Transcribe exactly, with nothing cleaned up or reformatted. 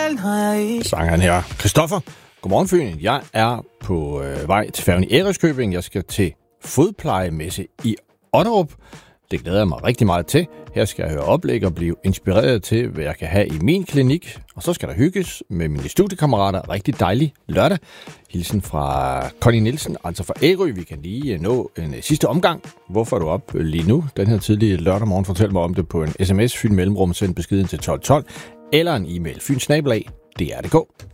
Sangeren her. Christoffer, godmorgen Fyn. Jeg er på øh, vej til færgen i Ærøskøbing. Jeg skal til fodplejemesse i Otterup. Det glæder jeg mig rigtig meget til. Her skal jeg høre oplæg og blive inspireret til, hvad jeg kan have i min klinik. Og så skal der hygges med mine studiekammerater. Rigtig dejlig lørdag. Hilsen fra Connie Nielsen, altså fra Ærø. Vi kan lige nå en sidste omgang. Hvorfor er du op lige nu? Den her tidlige lørdag morgen. Fortæl mig om det på en sms. Fyn Mellemrum. Send beskeden til tolv tolv. Eller en e-mail. Fyn snabel-a D R punktum d k.